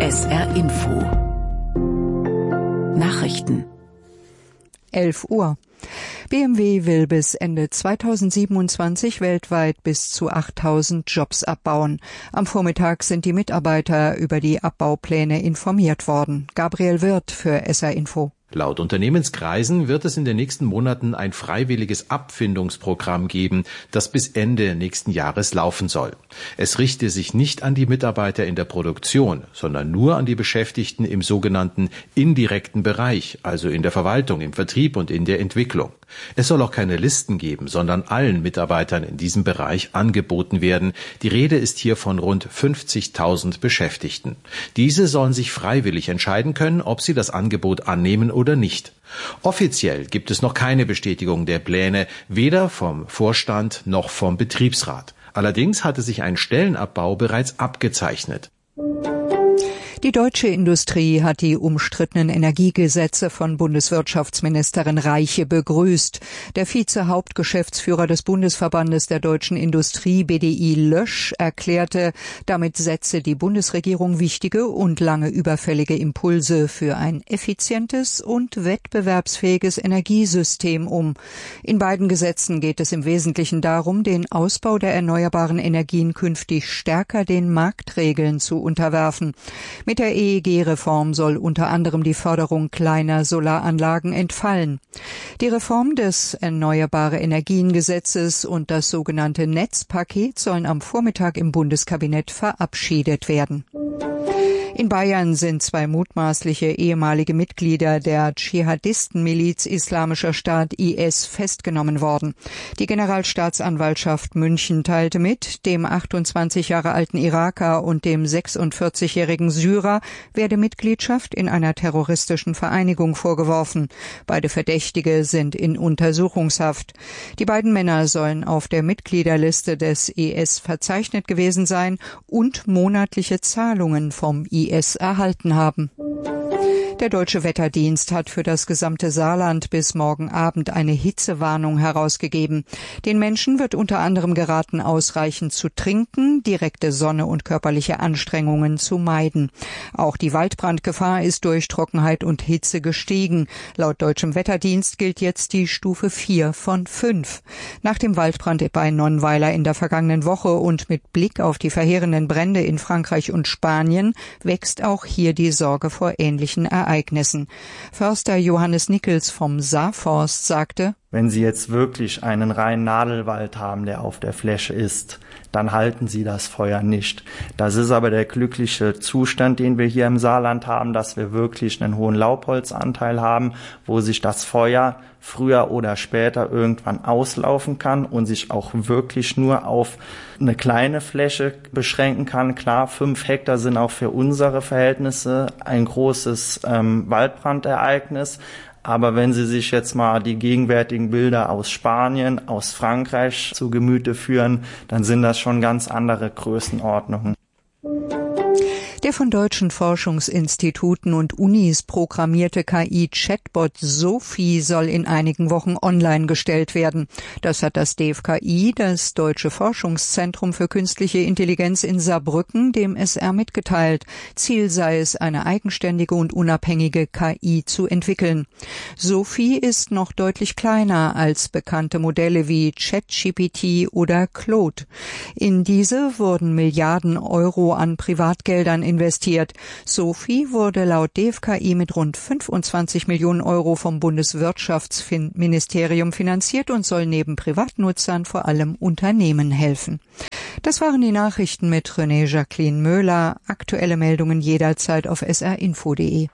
SR Info Nachrichten 11 Uhr. BMW will bis Ende 2027 weltweit bis zu 8.000 Jobs abbauen. Am Vormittag sind die Mitarbeiter über die Abbaupläne informiert worden. Gabriel Wirth für SR Info. Laut Unternehmenskreisen wird es in den nächsten Monaten ein freiwilliges Abfindungsprogramm geben, das bis Ende nächsten Jahres laufen soll. Es richte sich nicht an die Mitarbeiter in der Produktion, sondern nur an die Beschäftigten im sogenannten indirekten Bereich, also in der Verwaltung, im Vertrieb und in der Entwicklung. Es soll auch keine Listen geben, sondern allen Mitarbeitern in diesem Bereich angeboten werden. Die Rede ist hier von rund 50.000 Beschäftigten. Diese sollen sich freiwillig entscheiden können, ob sie das Angebot annehmen oder nicht. Offiziell gibt es noch keine Bestätigung der Pläne, weder vom Vorstand noch vom Betriebsrat. Allerdings hatte sich ein Stellenabbau bereits abgezeichnet. Die deutsche Industrie hat die umstrittenen Energiegesetze von Bundeswirtschaftsministerin Reiche begrüßt. Der Vize-Hauptgeschäftsführer des Bundesverbandes der deutschen Industrie, BDI Lösch, erklärte, damit setze die Bundesregierung wichtige und lange überfällige Impulse für ein effizientes und wettbewerbsfähiges Energiesystem um. In beiden Gesetzen geht es im Wesentlichen darum, den Ausbau der erneuerbaren Energien künftig stärker den Marktregeln zu unterwerfen. Mit der EEG-Reform soll unter anderem die Förderung kleiner Solaranlagen entfallen. Die Reform des Erneuerbare-Energien-Gesetzes und das sogenannte Netzpaket sollen am Vormittag im Bundeskabinett verabschiedet werden. In Bayern sind 2 mutmaßliche ehemalige Mitglieder der Dschihadistenmiliz Islamischer Staat IS festgenommen worden. Die Generalstaatsanwaltschaft München teilte mit, dem 28 Jahre alten Iraker und dem 46-jährigen Syrer werde Mitgliedschaft in einer terroristischen Vereinigung vorgeworfen. Beide Verdächtige sind in Untersuchungshaft. Die beiden Männer sollen auf der Mitgliederliste des IS verzeichnet gewesen sein und monatliche Zahlungen vom IS erhalten haben. Der Deutsche Wetterdienst hat für das gesamte Saarland bis morgen Abend eine Hitzewarnung herausgegeben. Den Menschen wird unter anderem geraten, ausreichend zu trinken, direkte Sonne und körperliche Anstrengungen zu meiden. Auch die Waldbrandgefahr ist durch Trockenheit und Hitze gestiegen. Laut Deutschem Wetterdienst gilt jetzt die Stufe 4 von 5. Nach dem Waldbrand bei Nonnweiler in der vergangenen Woche und mit Blick auf die verheerenden Brände in Frankreich und Spanien wächst auch hier die Sorge vor ähnlichen Ereignissen. Förster Johannes Nickels vom Saarforst sagte: Wenn Sie jetzt wirklich einen reinen Nadelwald haben, der auf der Fläche ist, dann halten Sie das Feuer nicht. Das ist aber der glückliche Zustand, den wir hier im Saarland haben, dass wir wirklich einen hohen Laubholzanteil haben, wo sich das Feuer früher oder später irgendwann auslaufen kann und sich auch wirklich nur auf eine kleine Fläche beschränken kann. Klar, 5 Hektar sind auch für unsere Verhältnisse ein großes Waldbrandereignis. Aber wenn Sie sich jetzt mal die gegenwärtigen Bilder aus Spanien, aus Frankreich zu Gemüte führen, dann sind das schon ganz andere Größenordnungen. Der von deutschen Forschungsinstituten und Unis programmierte KI-Chatbot Sophie soll in einigen Wochen online gestellt werden. Das hat das DFKI, das Deutsche Forschungszentrum für Künstliche Intelligenz in Saarbrücken, dem SR mitgeteilt. Ziel sei es, eine eigenständige und unabhängige KI zu entwickeln. Sophie ist noch deutlich kleiner als bekannte Modelle wie ChatGPT oder Claude. In diese wurden Milliarden Euro an Privatgeldern investiert. Sophie wurde laut DFKI mit rund 25 Millionen Euro vom Bundeswirtschaftsministerium finanziert und soll neben Privatnutzern vor allem Unternehmen helfen. Das waren die Nachrichten mit René Jacqueline Möhler. Aktuelle Meldungen jederzeit auf srinfo.de.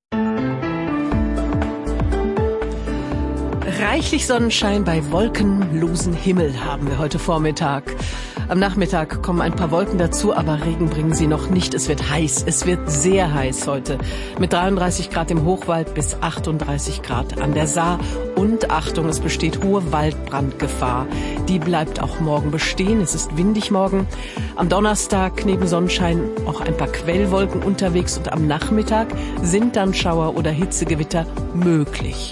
Reichlich Sonnenschein bei wolkenlosem Himmel haben wir heute Vormittag. Am Nachmittag kommen ein paar Wolken dazu, aber Regen bringen sie noch nicht. Es wird heiß, es wird sehr heiß heute. Mit 33 Grad im Hochwald bis 38 Grad an der Saar. Und Achtung, es besteht hohe Waldbrandgefahr. Die bleibt auch morgen bestehen. Es ist windig morgen. Am Donnerstag neben Sonnenschein auch ein paar Quellwolken unterwegs. Und am Nachmittag sind dann Schauer oder Hitzegewitter möglich.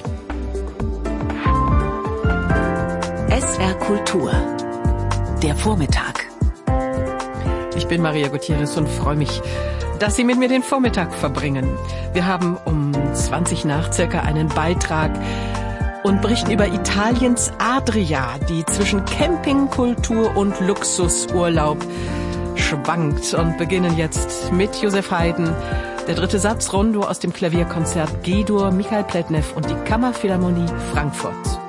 SR Kultur. Der Vormittag. Ich bin Maria Gutierrez und freue mich, dass Sie mit mir den Vormittag verbringen. Wir haben um 20 nach circa einen Beitrag und berichten über Italiens Adria, die zwischen Campingkultur und Luxusurlaub schwankt, und beginnen jetzt mit Josef Haydn. Der dritte Satz, Rondo aus dem Klavierkonzert G-Dur, Michael Pletnev und die Kammerphilharmonie Frankfurt.